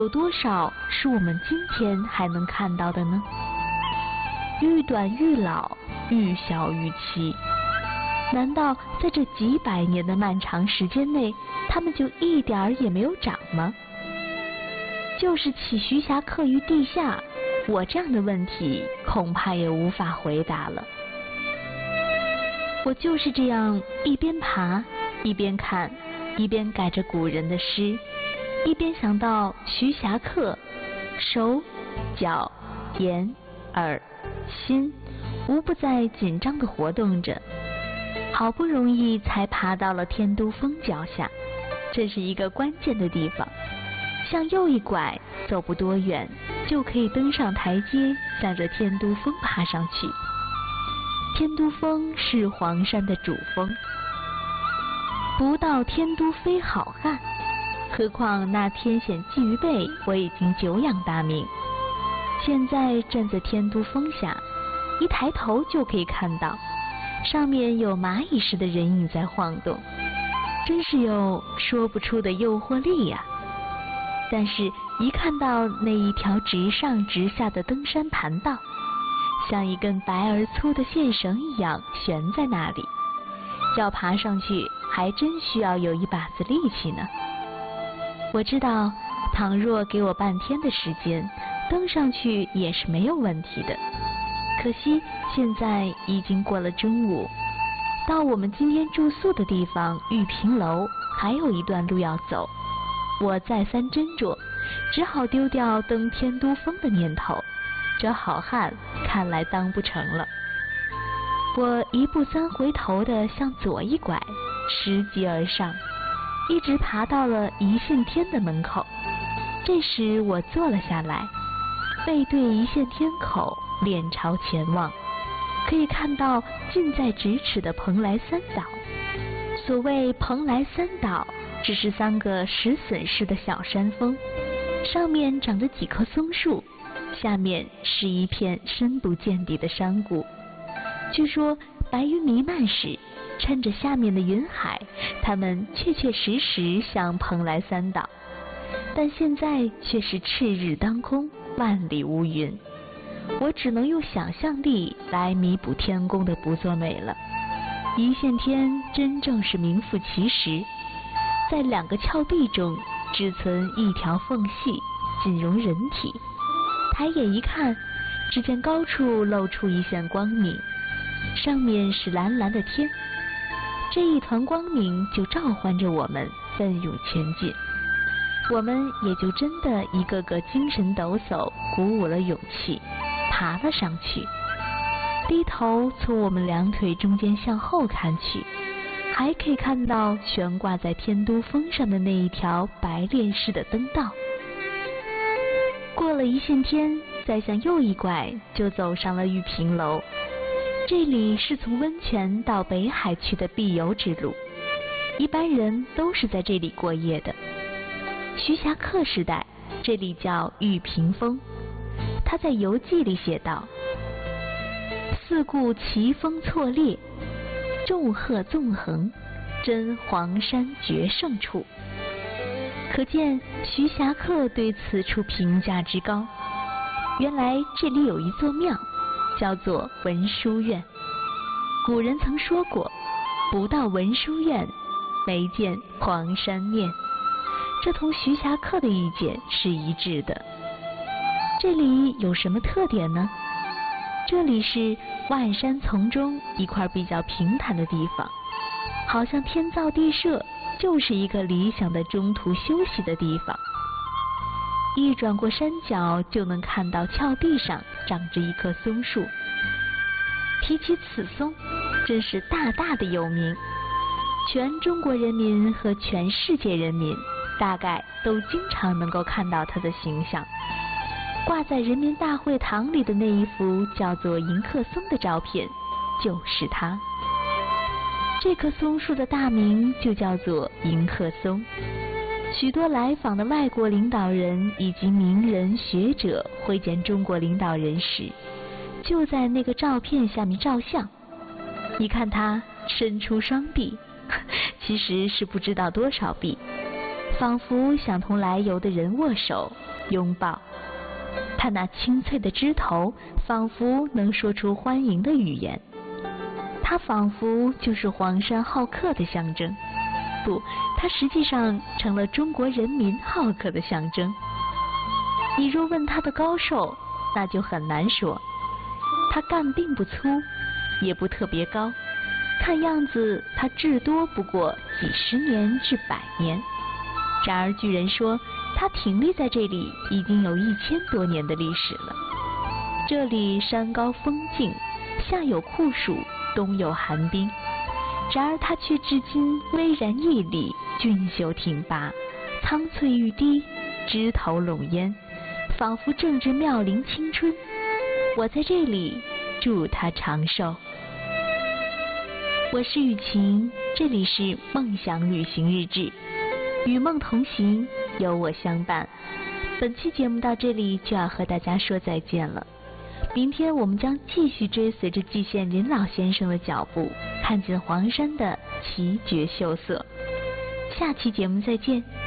有多少是我们今天还能看到的呢？愈短愈老，愈小愈奇。难道在这几百年的漫长时间内，它们就一点儿也没有长吗？就是起徐霞客于地下，我这样的问题恐怕也无法回答了。我就是这样一边爬，一边看，一边改着古人的诗，一边想到徐霞客，手、脚、眼、耳、心，无不在紧张地活动着。好不容易才爬到了天都峰脚下，这是一个关键的地方。向右一拐，走不多远，就可以登上台阶，向着天都峰爬上去。天都峰是黄山的主峰，不到天都非好汉。何况那天险寄于背，我已经久仰大名。现在站在天都峰下，一抬头就可以看到，上面有蚂蚁似的人影在晃动，真是有说不出的诱惑力呀。但是，一看到那一条直上直下的登山盘道，像一根白而粗的线绳一样悬在那里，要爬上去还真需要有一把子力气呢。我知道，倘若给我半天的时间，登上去也是没有问题的。可惜现在已经过了中午，到我们今天住宿的地方玉屏楼还有一段路要走。我再三斟酌，只好丢掉登天都峰的念头。这好汉看来当不成了。我一步三回头地向左一拐，拾级而上，一直爬到了一线天的门口。这时我坐了下来，背对一线天口，脸朝前望，可以看到近在咫尺的蓬莱三岛。所谓蓬莱三岛，只是3个石笋似的小山峰，上面长着几棵松树，下面是一片深不见底的山谷。据说白云弥漫时，趁着下面的云海，它们确确实实像蓬莱三岛，但现在却是赤日当空，万里无云。我只能用想象力来弥补天宫的不作美了。一线天真正是名副其实，在2个峭壁中只存一条缝隙，仅容人体。抬眼一看，只见高处露出一线光明，上面是蓝蓝的天。这一团光明就召唤着我们奋勇前进，我们也就真的一个个精神抖擞，鼓舞了勇气，爬了上去。低头从我们2腿中间向后看去，还可以看到悬挂在天都峰上的那一条白练式的灯道。过了一线天，再向右一拐，就走上了玉屏楼。这里是从温泉到北海去的必游之路，一般人都是在这里过夜的。徐霞客时代，这里叫玉屏峰。他在游记里写道：四顾奇峰错列，众壑纵横，真黄山绝胜处。可见徐霞客对此处评价之高。原来这里有一座庙，叫做文殊院。古人曾说过，不到文殊院，没见黄山面。这同徐霞客的意见是一致的。这里有什么特点呢？这里是万山丛中一块比较平坦的地方，好像天造地设，就是一个理想的中途休息的地方。一转过山脚，就能看到峭壁上长着一棵松树。提起此松，真是大大的有名，全中国人民和全世界人民大概都经常能够看到它的形象。挂在人民大会堂里的那一幅叫做迎客松的照片，就是它。这棵松树的大名就叫做迎客松。许多来访的外国领导人以及名人学者会见中国领导人时，就在那个照片下面照相。你看他伸出双臂，其实是不知道多少臂， 仿佛想同来游的人握手拥抱。它那清脆的枝头仿佛能说出欢迎的语言，它仿佛就是黄山好客的象征。不，它实际上成了中国人民好客的象征。你若问它的高寿，那就很难说。它干并不粗，也不特别高，看样子它至多不过几十年至100年。然而据人说，它挺立在这里已经有1000多年的历史了。这里山高风静，夏有酷暑，冬有寒冰，然而它却至今巍然屹立，俊秀挺拔，苍翠欲滴，枝头拢烟，仿佛正值妙龄青春。我在这里祝它长寿。我是雨晴，这里是梦想旅行日志，与梦同行，有我相伴。本期节目到这里就要和大家说再见了。明天我们将继续追随着季羡林老先生的脚步，看见黄山的奇绝秀色。下期节目再见。